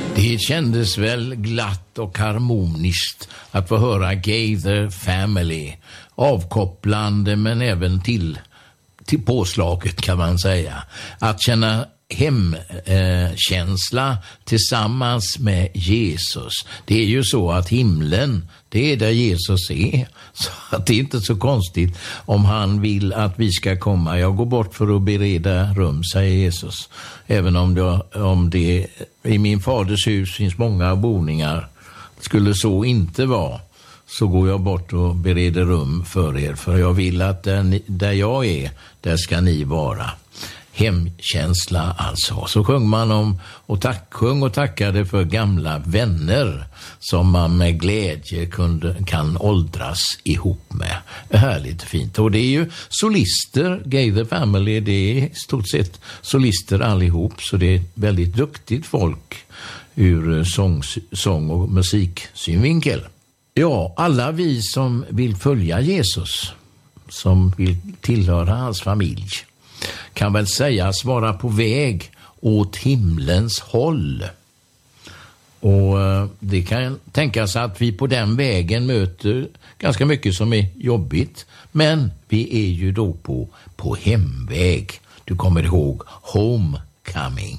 Det kändes väl glatt och harmoniskt att få höra Gather Family. Avkopplande men även till påslaget kan man säga. Att känna hemkänsla tillsammans med Jesus. Det är ju så att himlen, det är där Jesus är. Så att det är inte så konstigt om han vill att vi ska komma. Jag går bort för att bereda rum, säger Jesus. Även om det i min faders hus finns många boningar. Skulle så inte vara, så går jag bort och bereder rum för er. För jag vill att där jag är, där ska ni vara. Hemkänsla alltså. Så sjöng man om och tackade för gamla vänner som man med glädje kan åldras ihop med. Härligt fint. Och det är ju solister, Gather Family, det är i stort sett solister allihop, så det är väldigt duktigt folk ur sång- och musiksynvinkel. Ja, alla vi som vill följa Jesus, som vill tillhöra hans familj, kan väl sägas vara på väg åt himlens håll. Och det kan tänkas att vi på den vägen möter ganska mycket som är jobbigt. Men vi är ju då på hemväg. Du kommer ihåg homecoming.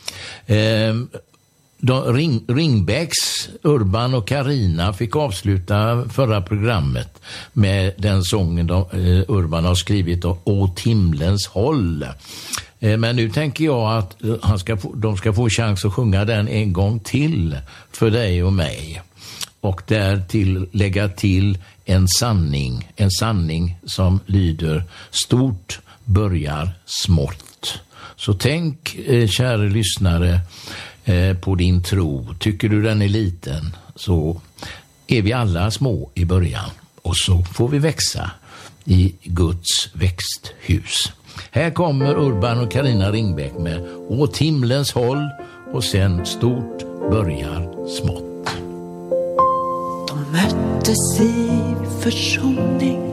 Ringbäcks, Urban och Carina fick avsluta förra programmet med den sången Urban har skrivit åt himlens håll. Men nu tänker jag att de ska få chans att sjunga den en gång till för dig och mig. Och därtill lägga till en sanning som lyder: stort börjar smått. Så tänk, kära lyssnare, på din tro. Tycker du den är liten, så är vi alla små i början. Och så får vi växa i Guds växthus. Här kommer Urban och Carina Ringbäck med åt himlens håll, och sen stort börjar smått. De möttes i försoning